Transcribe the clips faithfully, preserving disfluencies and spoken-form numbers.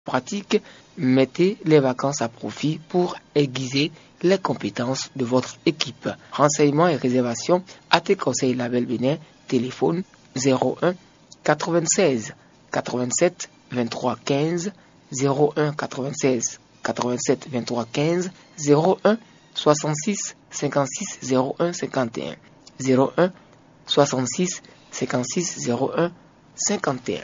pratique, mettez les vacances à profit pour aiguiser les compétences de votre équipe. Renseignements et réservations à tes conseils Label Bénin, téléphone zéro un quatre-vingt-seize quatre-vingt-sept vingt-trois quinze, zéro un quatre-vingt-seize quatre-vingt-sept vingt-trois quinze, zéro un soixante-six cinquante-six zéro un cinquante et un, zéro un soixante-six cinquante-six zéro un cinquante et un.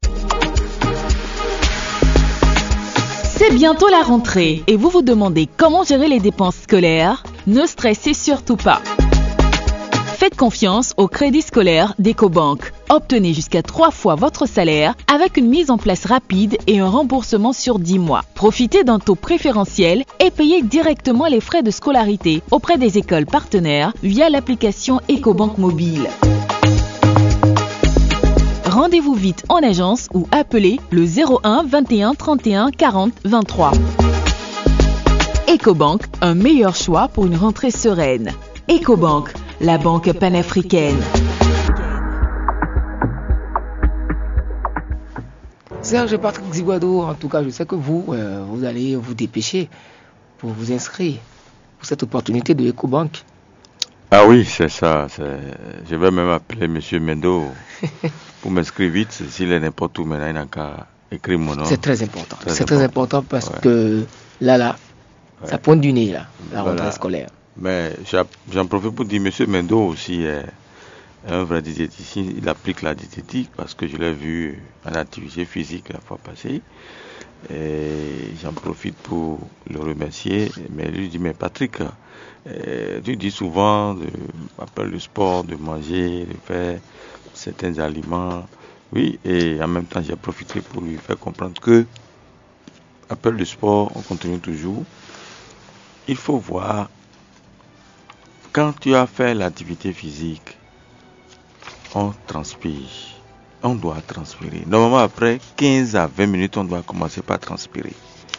C'est bientôt la rentrée et vous vous demandez comment gérer les dépenses scolaires? Ne stressez surtout pas. Faites confiance au crédit scolaire d'Ecobank. Obtenez jusqu'à trois fois votre salaire avec une mise en place rapide et un remboursement sur dix mois. Profitez d'un taux préférentiel et payez directement les frais de scolarité auprès des écoles partenaires via l'application Ecobank Mobile. Rendez-vous vite en agence ou appelez le zéro un vingt et un trente et un quarante vingt-trois. Ecobank, un meilleur choix pour une rentrée sereine. Ecobank, la banque panafricaine. Serge Patrick Ziguado, en tout cas, je sais que vous, euh, vous allez vous dépêcher pour vous inscrire pour cette opportunité de Ecobank. Ah oui, c'est ça. C'est... Je vais même appeler M. Mendo pour m'inscrire vite. S'il est n'importe où maintenant, il n'a qu'à écrire mon nom. C'est très important. Très c'est important. très important parce Ouais. que là, là, Ouais. ça pointe du nez, là, la Voilà. rentrée scolaire. Mais j'en j'en profite pour dire, M. Mendo aussi est un vrai diététicien. Il applique la diététique parce que je l'ai vu en activité physique la fois passée. Et j'en profite pour le remercier. Mais lui dit, mais Patrick, euh, tu dis souvent, de, après le sport, de manger, de faire certains aliments. Oui, et en même temps, j'ai profité pour lui faire comprendre que, après le sport, on continue toujours. Il faut voir, quand tu as fait l'activité physique, on transpire. On doit transpirer. Normalement, après quinze à vingt minutes, on doit commencer par transpirer.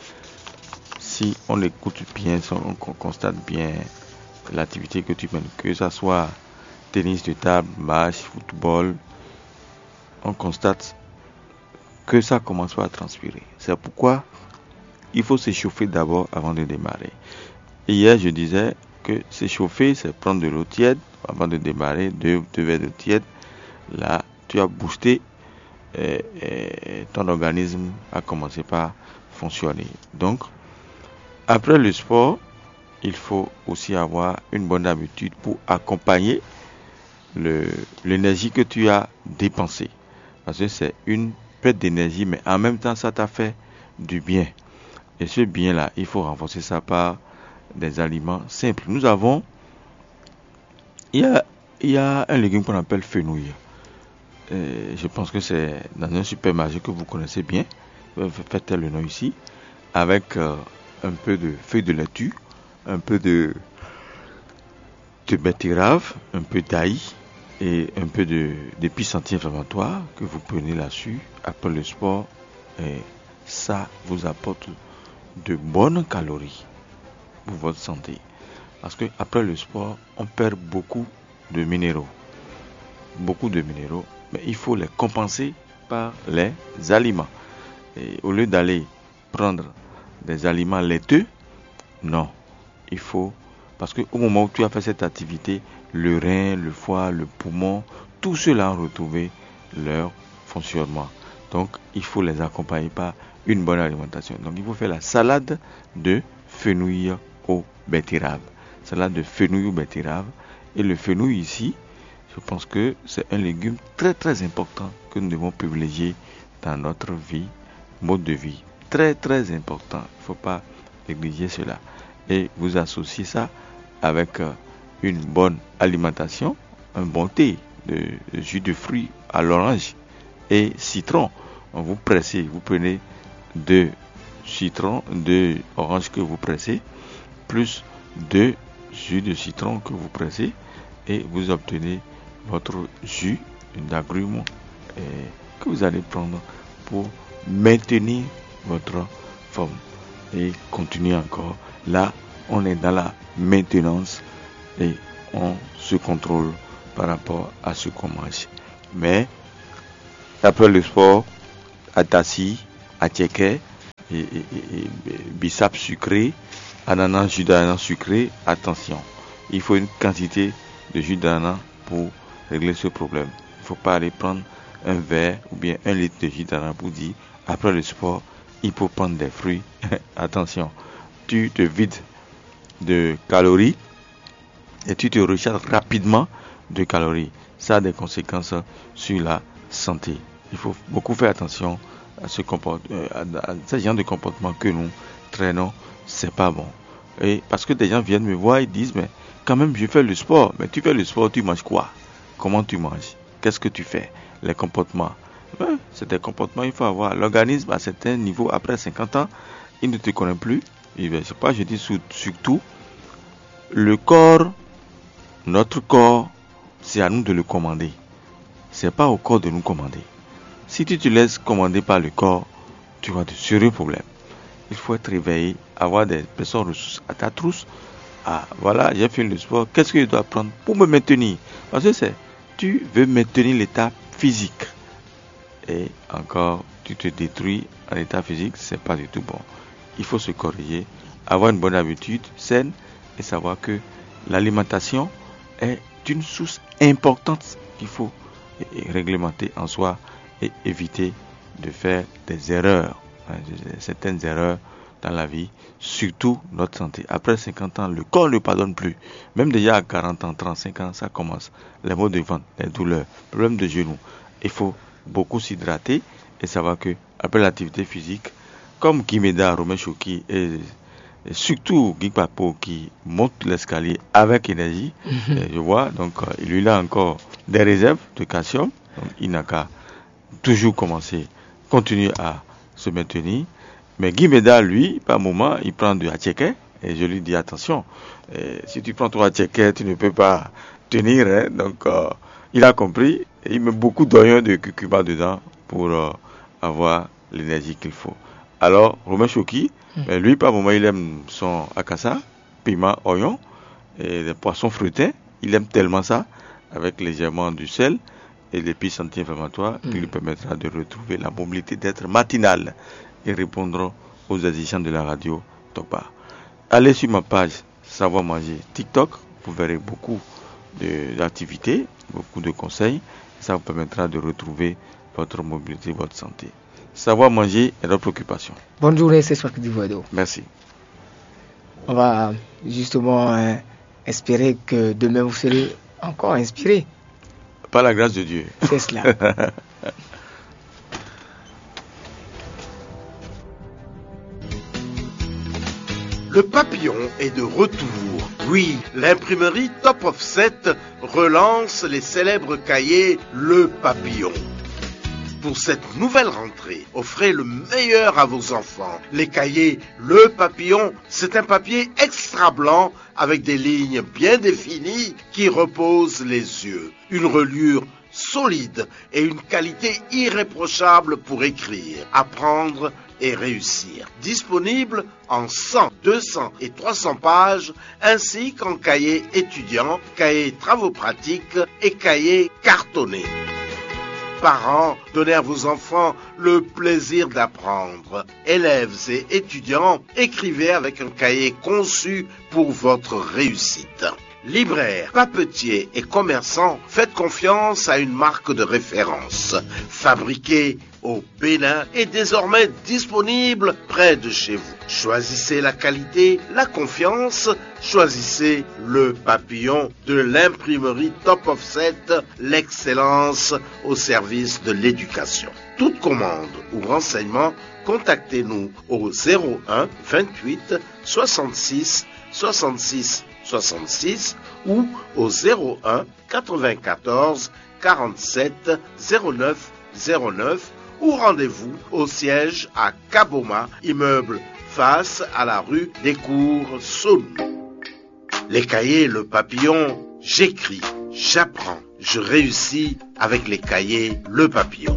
Si on écoute bien, si on constate bien l'activité que tu mènes, que ce soit tennis de table, match, football, on constate que ça commence par transpirer. C'est pourquoi il faut s'échauffer d'abord avant de démarrer. Et hier, je disais que s'échauffer, c'est prendre de l'eau tiède avant de démarrer, deux, deux verres d'eau tiède. Là, tu as boosté et, et ton organisme a commencé par fonctionner. Donc, après le sport, il faut aussi avoir une bonne habitude pour accompagner le, l'énergie que tu as dépensée. Parce que c'est une perte d'énergie, mais en même temps, ça t'a fait du bien. Et ce bien-là, il faut renforcer ça par des aliments simples. Nous avons, il y a, il y a un légume qu'on appelle fenouil. Et je pense que c'est dans un supermarché que vous connaissez bien. Faites le nom ici. Avec euh, un peu de feuilles de laitue, un peu de, de betterave, un peu d'ail et un peu de, d'épices anti-inflammatoires que vous prenez là-dessus après le sport. Et ça vous apporte de bonnes calories pour votre santé. Parce que après le sport, on perd beaucoup de minéraux. Beaucoup de minéraux. Mais il faut les compenser par les aliments. Et au lieu d'aller prendre des aliments laiteux, non. Il faut, parce qu'au moment où tu as fait cette activité, le rein, le foie, le poumon, tout cela ont retrouvé leur fonctionnement. Donc, il faut les accompagner par une bonne alimentation. Donc, il faut faire la salade de fenouil aux betteraves. Salade de fenouil aux betteraves. Et le fenouil ici, je pense que c'est un légume très très important que nous devons privilégier dans notre vie, mode de vie. Très très important. Il ne faut pas négliger cela. Et vous associez ça avec une bonne alimentation, un bon thé, de, de jus de fruits à l'orange et citron. Vous pressez, vous prenez deux citrons, deux oranges que vous pressez, plus deux jus de citron que vous pressez et vous obtenez votre jus d'agrumes que vous allez prendre pour maintenir votre forme et continuer encore. Là, on est dans la maintenance et on se contrôle par rapport à ce qu'on mange. Mais après le sport, à Tassi, à Tchéké, et, et, et, et bissap sucré, ananas, jus d'ananas sucré, attention. Il faut une quantité de jus d'ananas pour régler ce problème. Il ne faut pas aller prendre un verre ou bien un litre de jus d'ananas pour dire après le sport, il faut prendre des fruits. Attention, tu te vides de calories et tu te recharges rapidement de calories. Ça a des conséquences sur la santé. Il faut beaucoup faire attention à ce comportement, à, à ce genre de comportement que nous traînons. C'est pas bon. Et parce que des gens viennent me voir et disent mais quand même je fais le sport. Mais tu fais le sport, tu manges quoi? Comment tu manges? Qu'est-ce que tu fais? Les comportements. Ben, c'est des comportements il faut avoir. L'organisme à certains niveaux après cinquante ans, il ne te connaît plus. Et ben, je sais pas, je dis surtout le corps, notre corps, c'est à nous de le commander. C'est pas au corps de nous commander. Si tu te laisses commander par le corps, tu vas de sérieux problèmes. Il faut être réveillé, avoir des personnes ressources à ta trousse. Ah, voilà, j'ai fait le sport. Qu'est-ce que je dois prendre pour me maintenir? Parce que c'est, tu veux maintenir l'état physique. Et encore, tu te détruis en état physique, c'est pas du tout bon. Il faut se corriger, avoir une bonne habitude saine et savoir que l'alimentation est une source importante qu'il faut réglementer en soi et éviter de faire des erreurs, hein, certaines erreurs dans la vie, surtout notre santé. Après cinquante ans, le corps ne pardonne plus. Même déjà à quarante ans, trente-cinq ans, ça commence. Les maux de ventre, les douleurs, problèmes de genoux. Il faut beaucoup s'hydrater et savoir que après l'activité physique, comme Guy Médard, Romain Choki et, et surtout Guy Papo qui monte l'escalier avec énergie, mm-hmm. je vois, donc euh, lui a encore des réserves de calcium, donc il n'a qu'à toujours commencer, continuer à se maintenir. Mais Guy Médard, lui, par moment, il prend du Hatcheke et je lui dis attention, et si tu prends ton Hatcheke, tu ne peux pas tenir, hein, donc euh, il a compris et il met beaucoup d'oignons de curcuma dedans pour euh, avoir l'énergie qu'il faut. Alors, Romain Choki, mmh. ben lui, par moment, il aime son akassa, piment, oignon, et les poissons fruités. Il aime tellement ça, avec légèrement du sel et l'épice anti-inflammatoire, mmh. qui lui permettra de retrouver la mobilité d'être matinale et répondre aux exigences de la radio Tokpa. Allez sur ma page Savoir Manger TikTok, vous verrez beaucoup d'activités, beaucoup de conseils. Ça vous permettra de retrouver votre mobilité, votre santé. Savoir manger est notre préoccupation. Bonne journée, c'est Swaki Divoido. Merci. On va justement euh, espérer que demain vous serez encore inspiré. Par la grâce de Dieu. C'est cela. Le papillon est de retour. Oui, l'imprimerie Top Offset relance les célèbres cahiers Le Papillon. Pour cette nouvelle rentrée, offrez le meilleur à vos enfants. Les cahiers Le Papillon, c'est un papier extra blanc avec des lignes bien définies qui reposent les yeux. Une reliure solide et une qualité irréprochable pour écrire, apprendre et réussir. Disponible en cent, deux cents et trois cents pages, ainsi qu'en cahier étudiant, cahier travaux pratiques et cahier cartonné. Parents, donnez à vos enfants le plaisir d'apprendre. Élèves et étudiants, écrivez avec un cahier conçu pour votre réussite. Libraires, papetiers et commerçants, faites confiance à une marque de référence. Fabriquée au Bénin et désormais disponible près de chez vous. Choisissez la qualité, la confiance, choisissez Le Papillon de l'imprimerie Top Offset, l'excellence au service de l'éducation. Toute commande ou renseignement, contactez-nous au zéro un vingt-huit soixante-six soixante-six soixante-six ou au zéro un quatre-vingt-quatorze quarante-sept zéro neuf zéro neuf ou rendez-vous au siège à Kaboma, immeuble face à la rue des Cours Saône. Les cahiers Le Papillon, j'écris, j'apprends, je réussis avec les cahiers Le Papillon.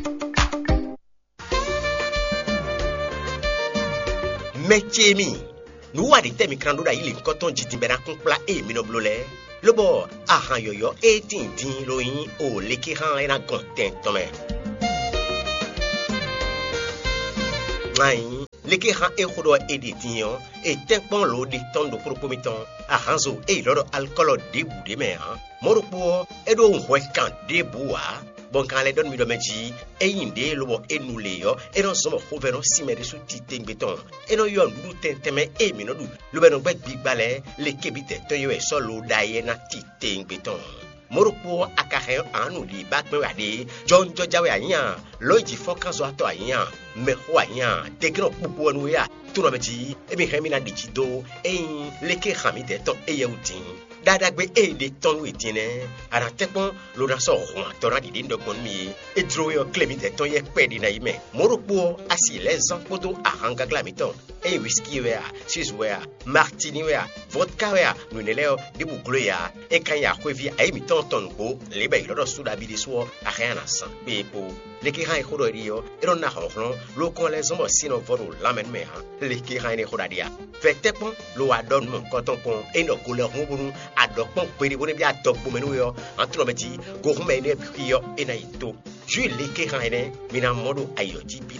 Metiemi, nous avons des micros da il coton jitibera compla et minoblole. Le bo ahan yoyo et tindin loin o lekiran ena content tome. Aïe, les qui rend échodo et des tignons, et tempon l'eau des tons de propomiton, à ranzo et l'eau alcool début des mers. Moropo, et d'eau ouécan début, bon quand les donne midomeji, et inde l'eau et nous léo, et non sommes revenons si mais sous titing béton, et non yon nous tenteme et minodou, le benon bec big balai, les kébite, toyo et solo d'aïena titing béton. Moropo akare anu li bak me wade John Jojawe anya loji fokanzo ato anya me ho anya tekno pupu anu ya tuno meji e mi hemina dichido e leke hamide to e yautin dadagbe e de ton witine ara tepon lo na so ho tora di dindo kon mi e droyo clemite ton ye pedi na ime Moropo asi les ampoto ahanga glamiton e whisky wea siswea martini wea vodka wea nuneleo de bugloya e kanya kwevi ai mi ton ton go lebe lo suda bidiso a rien à san bepo le ki ran ko rio e ron na honron lo kon les hommes sino voro lamen me ha le ki ran ne ko dadia vetepon lo adon mon koton pon e no couleur ngunu adokpon pedi boni bi adok bo menu yo antro beti go me ne biyo e na ito ju le ki ran ne mina modo ayo jibi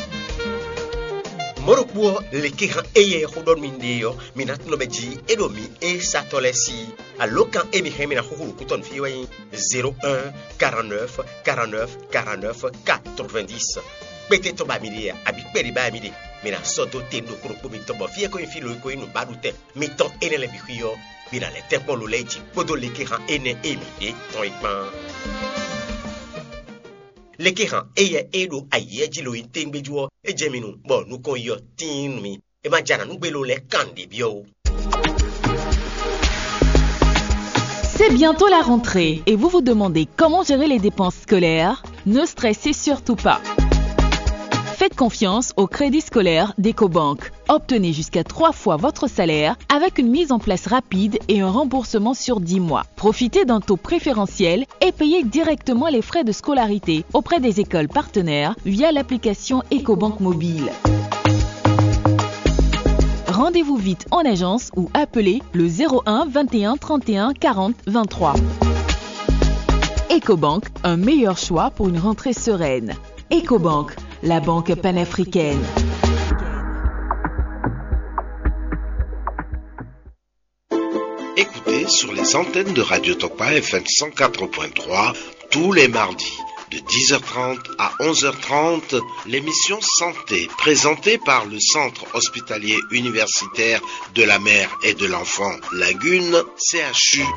Moropo le ki ran eye hodon mindeyo minat no beji edomi e satolesi alokan e mi hemina hukuru kuton fiwe zéro un quarante-neuf quarante-neuf quarante-neuf quatre-vingt-dix bete to ba midi abi peri ba midi mina soto tendo kuro ko mi tombo fie ko filo ko inu badute mi ton ene le biyo mina le tempo lo leji podo le ki ran ene e mi ton ikman le ki ran eye edo aye jilo intengbejuo e jeminu bon nous kon yo tin mi e ma jana nou gbelo le kandi bio. C'est bientôt la rentrée et vous vous demandez comment gérer les dépenses scolaires? Ne stressez surtout pas. Faites confiance au crédit scolaire d'Ecobank. Obtenez jusqu'à trois fois votre salaire avec une mise en place rapide et un remboursement sur dix mois. Profitez d'un taux préférentiel et payez directement les frais de scolarité auprès des écoles partenaires via l'application Ecobank Mobile. Rendez-vous vite en agence ou appelez le zéro un vingt et un trente et un quarante vingt-trois. Ecobank, un meilleur choix pour une rentrée sereine. Ecobank, la banque panafricaine. Écoutez sur les antennes de Radio Topa F M cent quatre point trois tous les mardis de dix heures trente à onze heures trente l'émission Santé présentée par le Centre hospitalier universitaire de la mère et de l'enfant Lagune C H U